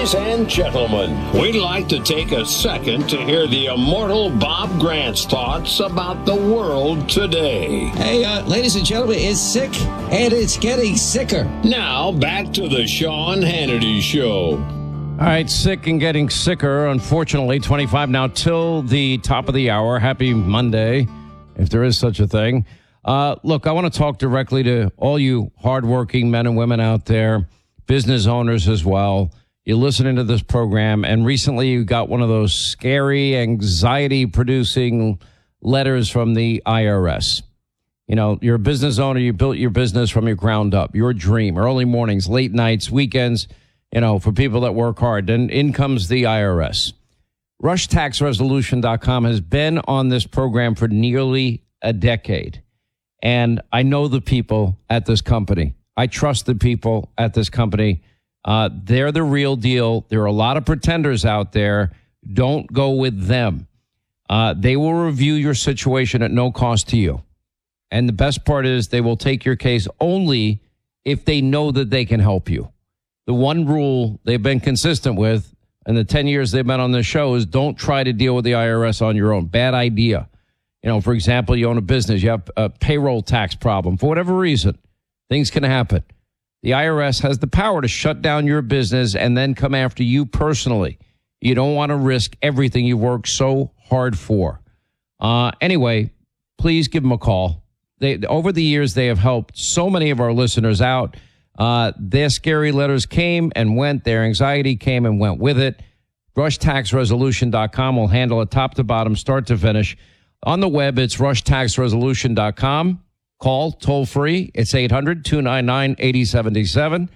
Ladies and gentlemen, we'd like to take a second to hear the immortal Bob Grant's thoughts about the world today. Hey, ladies and gentlemen, it's sick, and it's getting sicker. Now, back to the Sean Hannity Show. All right, sick and getting sicker, unfortunately. 25 now till the top of the hour. Happy Monday, if there is such a thing. Look, I want to talk directly to all you hardworking men and women out there, business owners as well. You're listening to this program, and recently you got one of those scary, anxiety-producing letters from the IRS. You know, you're a business owner. You built your business from your ground up, your dream, early mornings, late nights, weekends, you know, for people that work hard. Then in comes the IRS. RushTaxResolution.com has been on this program for nearly a decade. And I know the people at this company. I trust the people at this company. They're the real deal. There are a lot of pretenders out there. Don't go with them. They will review your situation at no cost to you. And the best part is they will take your case only if they know that they can help you. The one rule they've been consistent with in the 10 years they've been on this show is don't try to deal with the IRS on your own. Bad idea. You know, for example, you own a business, you have a payroll tax problem. For whatever reason, things can happen. The IRS has the power to shut down your business and then come after you personally. You don't want to risk everything you worked so hard for. Anyway, please give them a call. Over the years, they have helped so many of our listeners out. Their scary letters came and went. Their anxiety came and went with it. RushTaxResolution.com will handle it top to bottom, start to finish. On the web, it's RushTaxResolution.com. Call toll free. It's 800-299-8077.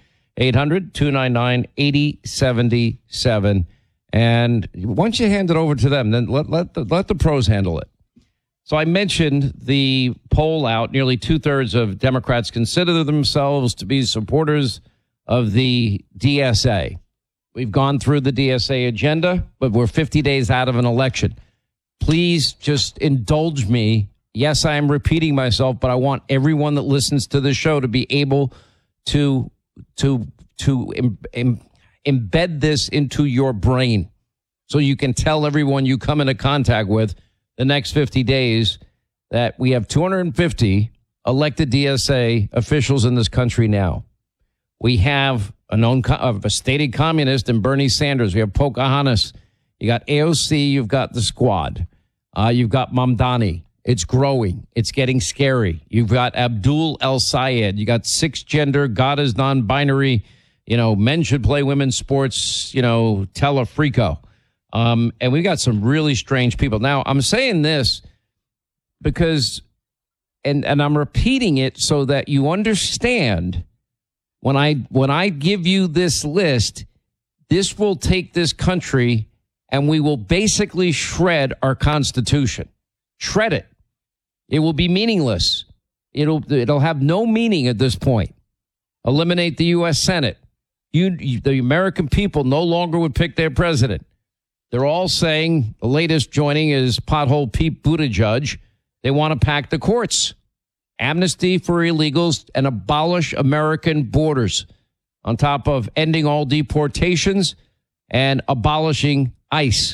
800-299-8077. And once you hand it over to them, then let the pros handle it. So I mentioned the poll out. Nearly 2/3 of Democrats consider themselves to be supporters of the DSA. We've gone through the DSA agenda, but we're 50 days out of an election. Please just indulge me. Yes, I am repeating myself, but I want everyone that listens to the show to be able to embed this into your brain so you can tell everyone you come into contact with the next 50 days that we have 250 elected DSA officials in this country now. We have a stated communist in Bernie Sanders. We have Pocahontas. You got AOC. You've got the Squad. You've got Mamdani. It's growing. It's getting scary. You've got Abdul El Sayed. You got six gender. God is non-binary. You know, men should play women's sports. You know, Telefrico. And we got some really strange people. Now, I'm saying this because, and I'm repeating it so that you understand when I give you this list, this will take this country and we will basically shred our Constitution. Shred it. It will be meaningless. It'll have no meaning at this point. Eliminate the U.S. Senate. The American people no longer would pick their president. They're all saying the latest joining is pothole Pete Buttigieg. They want to pack the courts. Amnesty for illegals and abolish American borders on top of ending all deportations and abolishing ICE.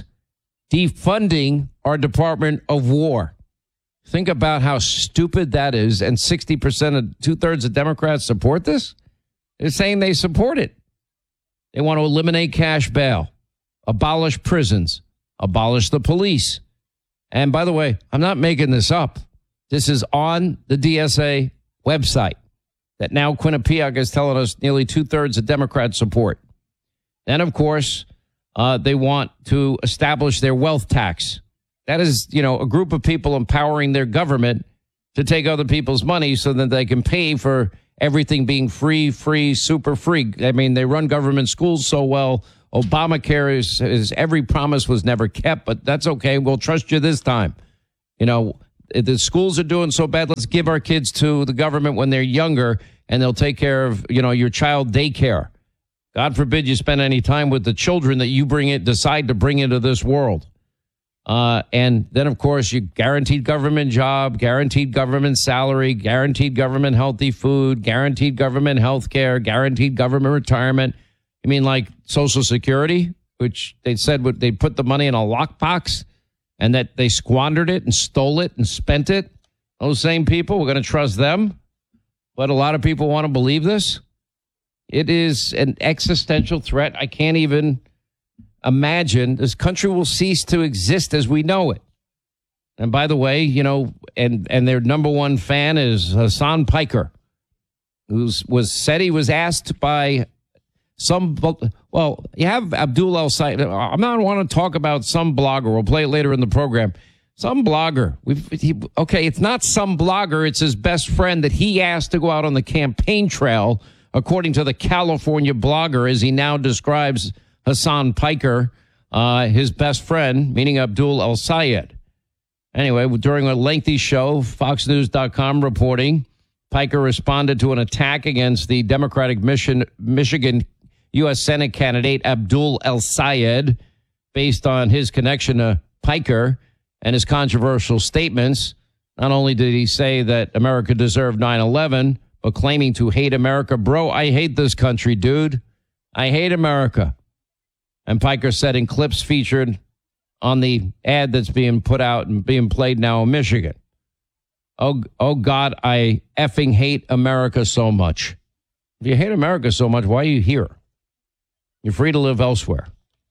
Defunding our Department of War. Think about how stupid that is. And 60% of 2/3 of Democrats support this. They're saying they support it. They want to eliminate cash bail, abolish prisons, abolish the police. And by the way, I'm not making this up. This is on the DSA website that now Quinnipiac is telling us nearly 2/3 of Democrats support. Then, of course, they want to establish their wealth tax. That is, you know, a group of people empowering their government to take other people's money so that they can pay for everything being free, super free. I mean, they run government schools so well. Obamacare is every promise was never kept, but that's okay. We'll trust you this time. You know, if the schools are doing so bad, let's give our kids to the government when they're younger and they'll take care of, you know, your child daycare. God forbid you spend any time with the children that you decide to bring into this world. And then, of course, you guaranteed government job, guaranteed government salary, guaranteed government healthy food, guaranteed government health care, guaranteed government retirement. You mean like Social Security, which they said they put the money in a lockbox and that they squandered it and stole it and spent it? Those same people, we're going to trust them? But a lot of people want to believe this. It is an existential threat. I can't even imagine this country will cease to exist as we know it. And by the way, you know, and their number one fan is Hassan Piker, who said he was asked by you have Abdul El-Sayed. I'm not want to talk about some blogger. We'll play it later in the program. Some blogger. It's not some blogger. It's his best friend that he asked to go out on the campaign trail, according to the California blogger, as he now describes Hassan Piker, his best friend, meaning Abdul El-Sayed. Anyway, during a lengthy show, FoxNews.com reporting, Piker responded to an attack against the Democratic Michigan U.S. Senate candidate Abdul El-Sayed based on his connection to Piker and his controversial statements. Not only did he say that America deserved 9/11, but claiming to hate America. Bro, I hate this country, dude. I hate America. And Piker said in clips featured on the ad that's being put out and being played now in Michigan, oh God, I effing hate America so much. If you hate America so much, why are you here? You're free to live elsewhere.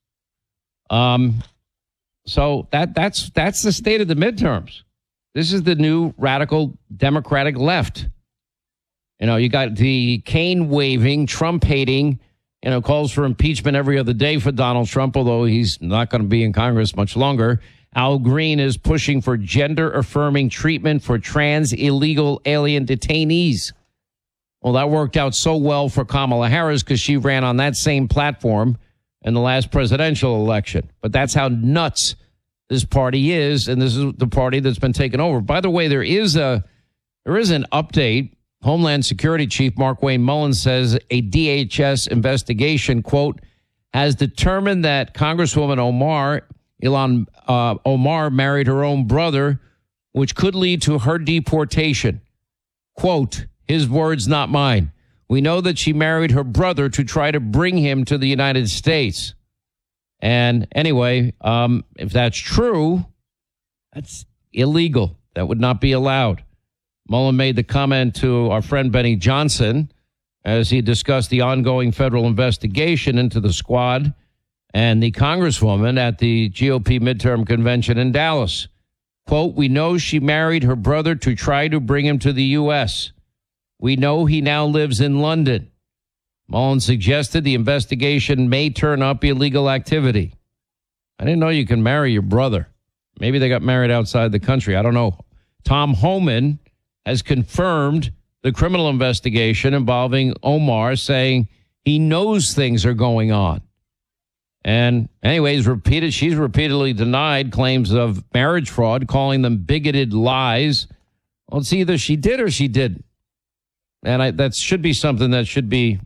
So that's the state of the midterms. This is the new radical Democratic left. You know, you got the cane waving, Trump hating, calls for impeachment every other day for Donald Trump, although he's not going to be in Congress much longer. Al Green is pushing for gender affirming treatment for trans illegal alien detainees. Well, that worked out so well for Kamala Harris because she ran on that same platform in the last presidential election. But that's how nuts this party is, and this is the party that's been taken over. By the way, there is an update. Homeland Security Chief Markwayne Mullins says a DHS investigation, quote, has determined that Congresswoman Ilhan Omar married her own brother, which could lead to her deportation. Quote, his words, not mine. We know that she married her brother to try to bring him to the United States. And anyway, if that's true, that's illegal. That would not be allowed. Mullen made the comment to our friend Benny Johnson as he discussed the ongoing federal investigation into the squad and the Congresswoman at the GOP midterm convention in Dallas. Quote, we know she married her brother to try to bring him to the U.S. We know he now lives in London. Mullen suggested the investigation may turn up illegal activity. I didn't know you can marry your brother. Maybe they got married outside the country. I don't know. Tom Homan has confirmed the criminal investigation involving Omar, saying he knows things are going on. And anyways, she's repeatedly denied claims of marriage fraud, calling them bigoted lies. Well, it's either she did or she didn't. And that should be something that should be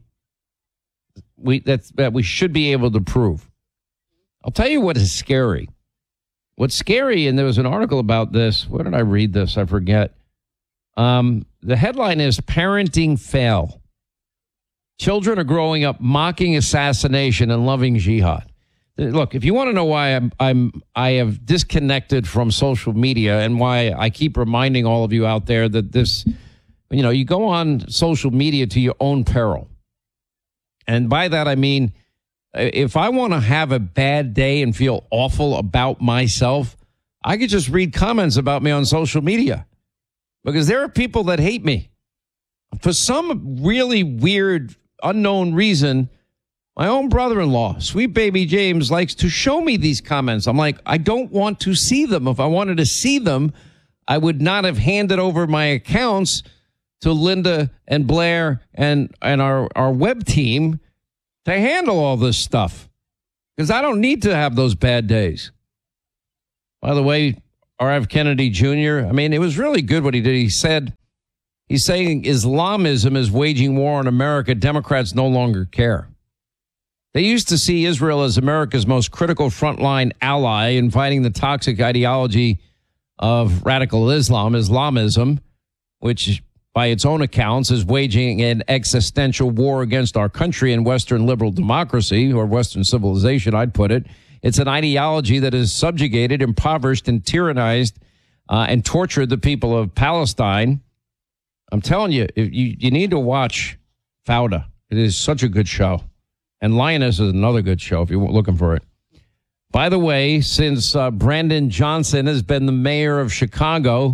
that we should be able to prove. I'll tell you what is scary. What's scary, and there was an article about this. Where did I read this? I forget. The headline is Parenting Fail. Children are growing up mocking assassination and loving jihad. Look, if you want to know why I have disconnected from social media and why I keep reminding all of you out there that this, you go on social media to your own peril. And by that, I mean, if I want to have a bad day and feel awful about myself, I could just read comments about me on social media because there are people that hate me. For some really weird, unknown reason, my own brother-in-law, sweet baby James, likes to show me these comments. I'm like, I don't want to see them. If I wanted to see them, I would not have handed over my accounts to Linda and Blair and our web team to handle all this stuff because I don't need to have those bad days. By the way, R.F. Kennedy Jr., it was really good what he did. He's saying Islamism is waging war on America. Democrats no longer care. They used to see Israel as America's most critical frontline ally in fighting the toxic ideology of radical Islamism, which by its own accounts, is waging an existential war against our country and Western liberal democracy, or Western civilization, I'd put it. It's an ideology that has subjugated, impoverished, and tyrannized and tortured the people of Palestine. I'm telling you, you need to watch Fauda. It is such a good show. And Lioness is another good show if you're looking for it. By the way, since Brandon Johnson has been the mayor of Chicago,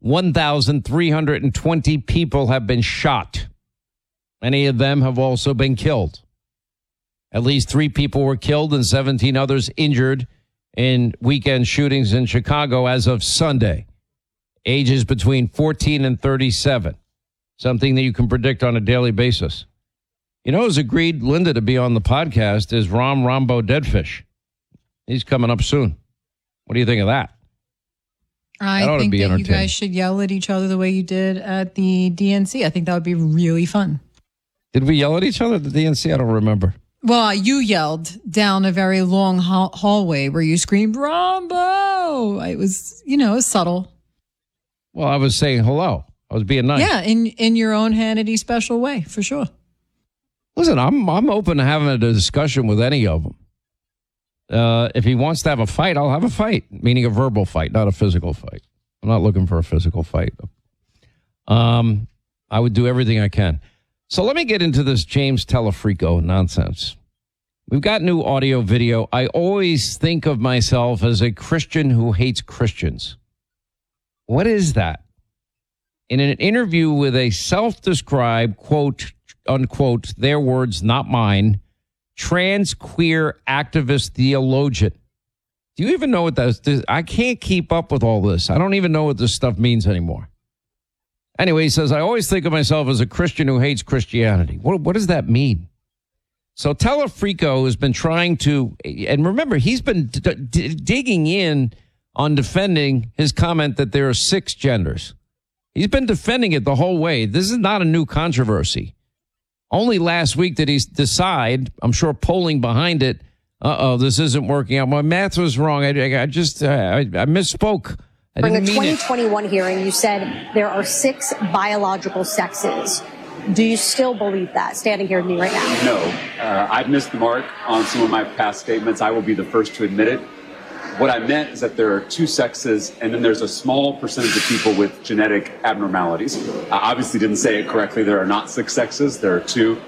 1,320 people have been shot. Many of them have also been killed. At least 3 people were killed and 17 others injured in weekend shootings in Chicago as of Sunday. Ages between 14 and 37. Something that you can predict on a daily basis. You know who's agreed, Linda, to be on the podcast is Rambo Deadfish. He's coming up soon. What do you think of that? I think that you guys should yell at each other the way you did at the DNC. I think that would be really fun. Did we yell at each other at the DNC? I don't remember. Well, you yelled down a very long hallway where you screamed, Rambo! It was, subtle. Well, I was saying hello. I was being nice. Yeah, in your own Hannity special way, for sure. Listen, I'm open to having a discussion with any of them. If he wants to have a fight, I'll have a fight, meaning a verbal fight, not a physical fight. I'm not looking for a physical fight. I would do everything I can. So let me get into this James Telefrico nonsense. We've got new audio video. I always think of myself as a Christian who hates Christians. What is that? In an interview with a self-described, quote, unquote, their words, not mine, trans queer activist theologian. Do you even know what that is? I can't keep up with all this. I don't even know what this stuff means anymore. Anyway, he says, I always think of myself as a Christian who hates Christianity. What does that mean? So Telefrico has been trying to, and remember, he's been digging in on defending his comment that there are 6 genders. He's been defending it the whole way. This is not a new controversy. Only last week did he decide, I'm sure polling behind it, this isn't working out. My math was wrong. I misspoke. During the 2021 hearing, you said there are 6 biological sexes. Do you still believe that, standing here with me right now? No. I've missed the mark on some of my past statements. I will be the first to admit it. What I meant is that there are 2 sexes, and then there's a small percentage of people with genetic abnormalities. I obviously didn't say it correctly. There are not 6 sexes. There are 2.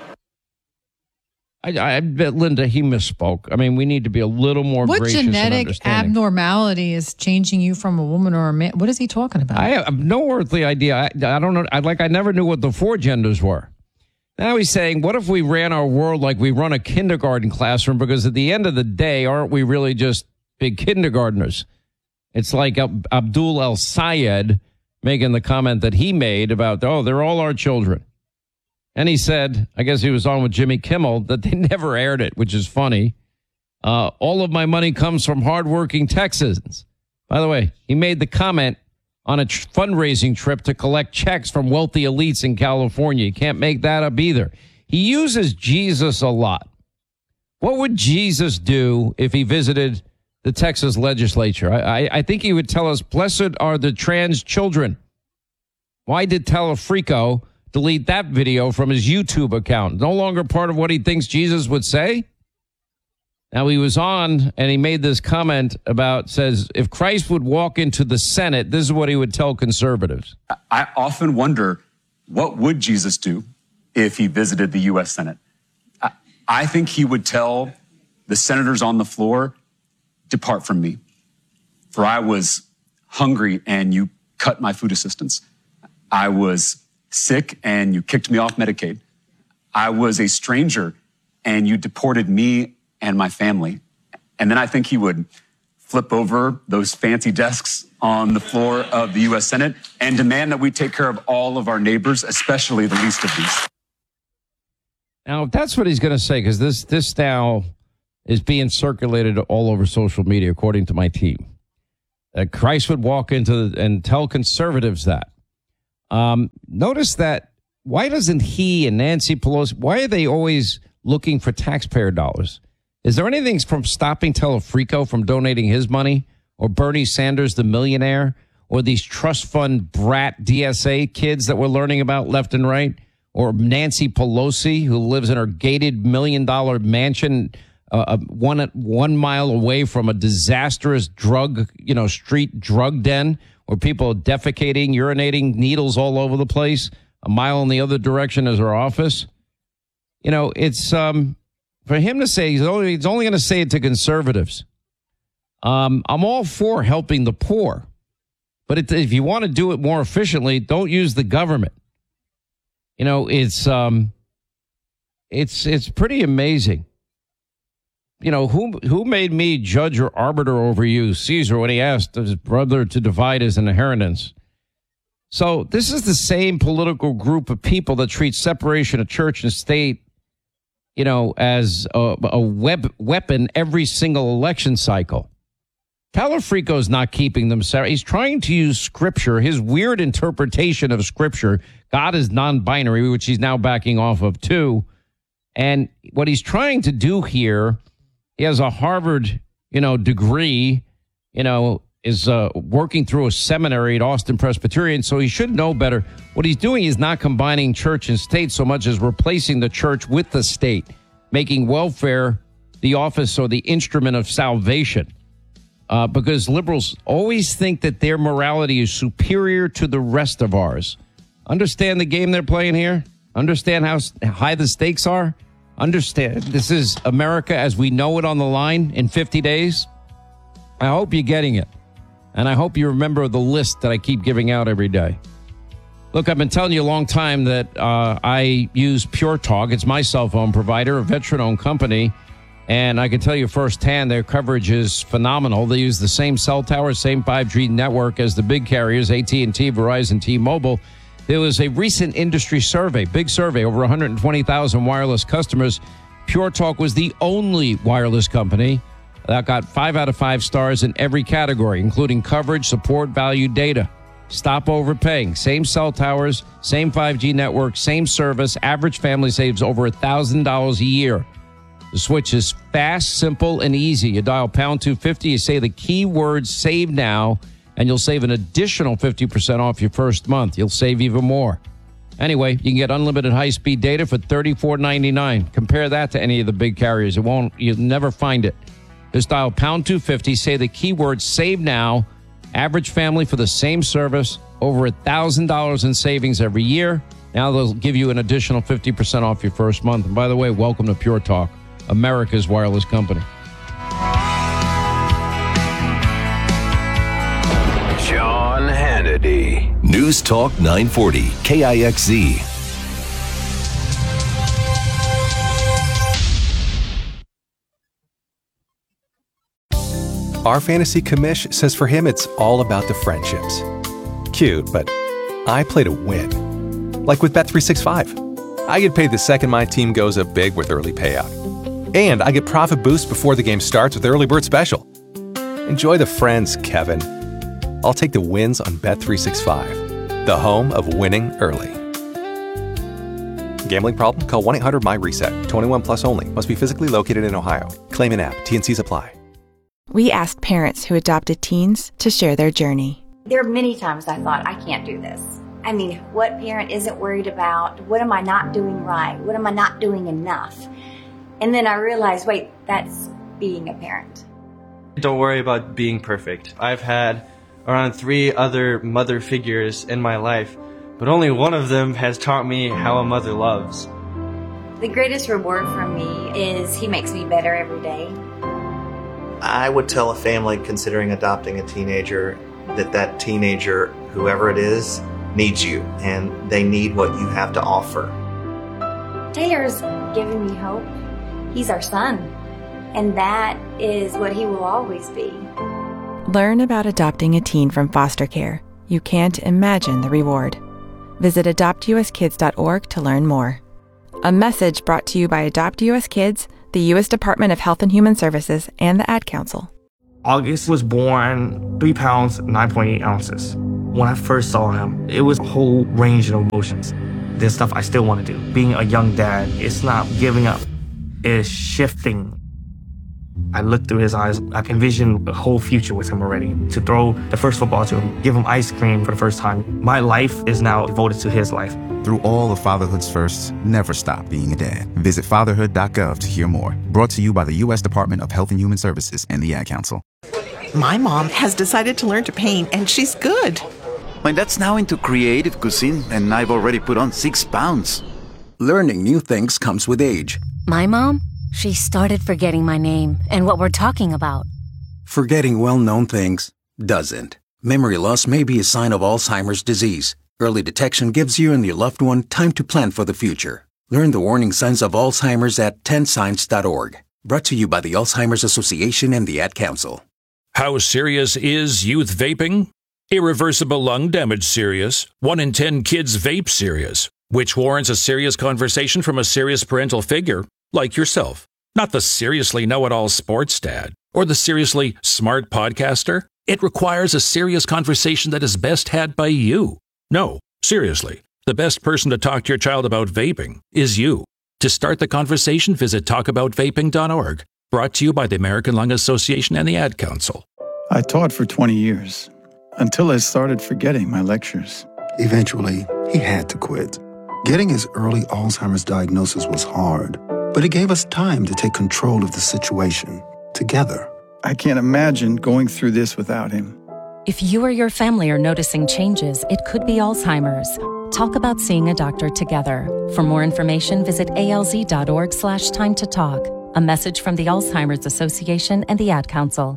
I bet, Linda, he misspoke. I mean, we need to be a little more gracious and understanding. What genetic abnormality is changing you from a woman or a man? What is he talking about? I have no earthly idea. I don't know. I never knew what the 4 genders were. Now he's saying, what if we ran our world like we run a kindergarten classroom? Because at the end of the day, aren't we really just big kindergartners? It's like Abdul El-Sayed making the comment that he made about, they're all our children. And he said, I guess he was on with Jimmy Kimmel, that they never aired it, which is funny. All of my money comes from hardworking Texans. By the way, he made the comment on a fundraising trip to collect checks from wealthy elites in California. You can't make that up either. He uses Jesus a lot. What would Jesus do if he visited the Texas legislature? I think he would tell us, blessed are the trans children. Why did Telefrico delete that video from his YouTube account? No longer part of what he thinks Jesus would say? Now, he was on and he made this comment says, if Christ would walk into the Senate, this is what he would tell conservatives. I often wonder, what would Jesus do if he visited the U.S. Senate? I think he would tell the senators on the floor, depart from me, for I was hungry and you cut my food assistance. I was sick and you kicked me off Medicaid. I was a stranger and you deported me and my family. And then I think he would flip over those fancy desks on the floor of the U.S. Senate and demand that we take care of all of our neighbors, especially the least of these. Now, if that's what he's going to say, because this now is being circulated all over social media, according to my team, that Christ would walk into and tell conservatives that. Notice that, why doesn't he and Nancy Pelosi, why are they always looking for taxpayer dollars? Is there anything from stopping Telefrico from donating his money, or Bernie Sanders, the millionaire, or these trust fund brat DSA kids that we're learning about left and right, or Nancy Pelosi, who lives in her gated $1 million mansion 1 mile away from a disastrous street drug den where people are defecating, urinating, needles all over the place. A mile in the other direction is her office. It's for him to say he's only going to say it to conservatives. I'm all for helping the poor, but if you want to do it more efficiently, don't use the government. It's pretty amazing. Who made me judge or arbiter over you, Caesar, when he asked his brother to divide his inheritance? So this is the same political group of people that treat separation of church and state, as a weapon every single election cycle. Talafrico's not keeping them separate. He's trying to use Scripture, his weird interpretation of Scripture. God is non-binary, which he's now backing off of too. And what he's trying to do here, he has a Harvard, degree, is working through a seminary at Austin Presbyterian, so he should know better. What he's doing is not combining church and state so much as replacing the church with the state, making welfare the office or the instrument of salvation. Because liberals always think that their morality is superior to the rest of ours. Understand the game they're playing here? Understand how high the stakes are? Understand this is America as we know it on the line in 50 days? I hope you're getting it. And I hope you remember the list that I keep giving out every day. Look, I've been telling you a long time that I use Pure Talk. It's my cell phone provider, a veteran-owned company. And I can tell you firsthand, their coverage is phenomenal. They use the same cell tower, same 5G network as the big carriers, AT&T, Verizon, T-Mobile. There was a recent industry survey, big survey, over 120,000 wireless customers. Pure Talk was the only wireless company that got 5 out of 5 stars in every category, including coverage, support, value, data. Stop overpaying. Same cell towers, same 5G network, same service. Average family saves over $1,000 a year. The switch is fast, simple, and easy. You dial pound 250, you say the keyword save now, and you'll save an additional 50% off your first month. You'll save even more. Anyway, you can get unlimited high-speed data for $34.99. Compare that to any of the big carriers. You'll never find it. Just dial pound 250, say the keyword save now. Average family for the same service, over $1,000 in savings every year. Now they'll give you an additional 50% off your first month. And by the way, welcome to Pure Talk, America's wireless company. Sean Hannity. News Talk 940, KIXZ. Our fantasy commish says for him it's all about the friendships. Cute, but I play to win. Like with Bet365. I get paid the second my team goes up big with early payout. And I get profit boost before the game starts with Early Bird Special. Enjoy the friends, Kevin. I'll take the wins on Bet365, the home of winning early. Gambling problem? Call 1-800-MY-RESET. 21 plus only. Must be physically located in Ohio. Claim in app. T&Cs apply. We asked parents who adopted teens to share their journey. There are many times I thought, I can't do this. I mean, what parent isn't worried about? What am I not doing right? What am I not doing enough? And then I realized, wait, that's being a parent. Don't worry about being perfect. I've had around 3 other mother figures in my life, but only one of them has taught me how a mother loves. The greatest reward for me is he makes me better every day. I would tell a family considering adopting a teenager that teenager, whoever it is, needs you, and they need what you have to offer. Taylor's giving me hope. He's our son, and that is what he will always be. Learn about adopting a teen from foster care. You can't imagine the reward. Visit adoptuskids.org to learn more. A message brought to you by Adopt US Kids, the U.S. Department of Health and Human Services, and the Ad Council. August was born 3 pounds, 9.8 ounces. When I first saw him, it was a whole range of emotions. There's stuff I still want to do. Being a young dad, it's not giving up. It's shifting. I look through his eyes. I can envision a whole future with him already. To throw the first football to him, give him ice cream for the first time. My life is now devoted to his life. Through all of fatherhood's firsts, never stop being a dad. Visit fatherhood.gov to hear more. Brought to you by the U.S. Department of Health and Human Services and the Ad Council. My mom has decided to learn to paint, and she's good. My dad's now into creative cuisine, and I've already put on 6 pounds. Learning new things comes with age. My mom? She started forgetting my name and what we're talking about. Forgetting well-known things doesn't. Memory loss may be a sign of Alzheimer's disease. Early detection gives you and your loved one time to plan for the future. Learn the warning signs of Alzheimer's at 10signs.org. Brought to you by the Alzheimer's Association and the Ad Council. How serious is youth vaping? Irreversible lung damage serious. 1 in 10 kids vape serious, which warrants a serious conversation from a serious parental figure. Like yourself, not the seriously know-it-all sports dad or the seriously smart podcaster. It requires a serious conversation that is best had by you. No, seriously, the best person to talk to your child about vaping is you. To start the conversation, visit talkaboutvaping.org. Brought to you by the American Lung Association and the Ad Council. I taught for 20 years, until I started forgetting my lectures. Eventually, he had to quit. Getting his early Alzheimer's diagnosis was hard, but it gave us time to take control of the situation together. I can't imagine going through this without him. If you or your family are noticing changes, it could be Alzheimer's. Talk about seeing a doctor together. For more information, visit alz.org/time to talk. A message from the Alzheimer's Association and the Ad Council.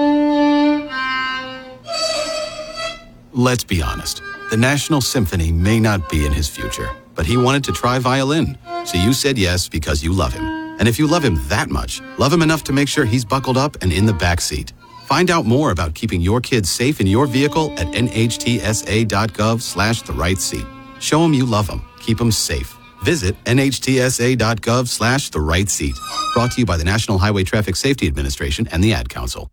Let's be honest. The National Symphony may not be in his future, but he wanted to try violin. So you said yes because you love him. And if you love him that much, love him enough to make sure he's buckled up and in the back seat. Find out more about keeping your kids safe in your vehicle at nhtsa.gov/the-right-seat. Show him you love him. Keep him safe. Visit nhtsa.gov/the-right-seat. Brought to you by the National Highway Traffic Safety Administration and the Ad Council.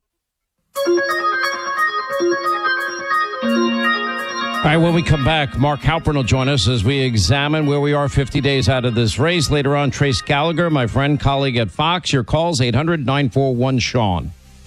All right, when we come back, Mark Halpern will join us as we examine where we are 50 days out of this race. Later on, Trace Gallagher, my friend, colleague at Fox. Your calls, 800-941-SEAN.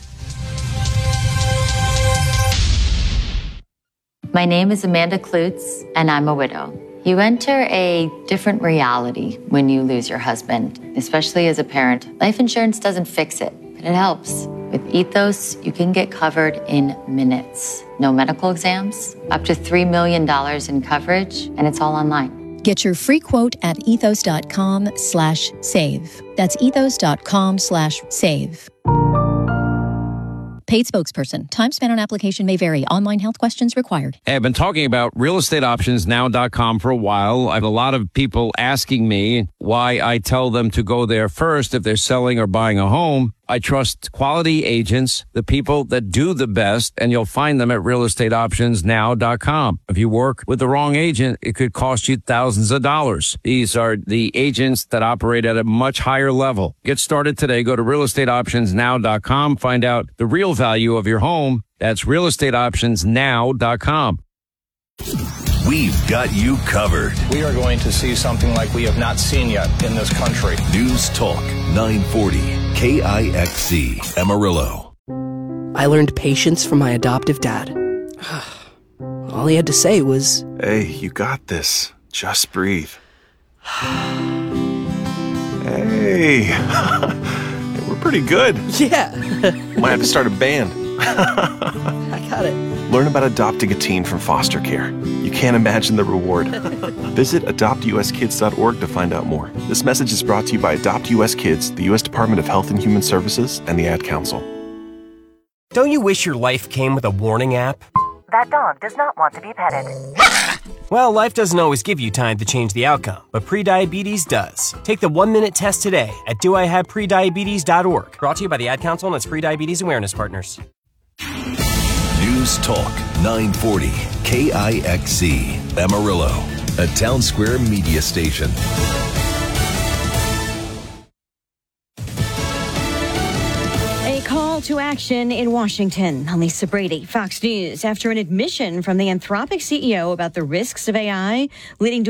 My name is Amanda Klutz, and I'm a widow. You enter a different reality when you lose your husband, especially as a parent. Life insurance doesn't fix it, but it helps. With Ethos, you can get covered in minutes. No medical exams, up to $3 million in coverage, and it's all online. Get your free quote at ethos.com/save. That's ethos.com/save. Paid spokesperson. Time spent on application may vary. Online health questions required. Hey, I've been talking about realestateoptionsnow.com for a while. I have a lot of people asking me why I tell them to go there first if they're selling or buying a home. I trust quality agents, the people that do the best, and you'll find them at realestateoptionsnow.com. If you work with the wrong agent, it could cost you thousands of dollars. These are the agents that operate at a much higher level. Get started today. Go to realestateoptionsnow.com. Find out the real value of your home. That's realestateoptionsnow.com. We've got you covered. We are going to see something like we have not seen yet in this country. News Talk 940 KIXC Amarillo. I learned patience from my adoptive dad. All he had to say was, "Hey, you got this. Just breathe." Hey, we're pretty good. Yeah. Might have to start a band. I got it. Learn about adopting a teen from foster care. You can't imagine the reward. Visit adoptuskids.org to find out more. This message is brought to you by Adopt US Kids, the U.S. Department of Health and Human Services, and the Ad Council. Don't you wish your life came with a warning app? That dog does not want to be petted. Well, life doesn't always give you time to change the outcome, but prediabetes does. Take the 1-minute test today at doihaveprediabetes.org. Brought to you by the Ad Council and its prediabetes awareness partners. News Talk 940 KIXC Amarillo, a Town Square media station. A call to action in Washington. I'm Lisa Brady, Fox News. After an admission from the Anthropic CEO about the risks of AI leading to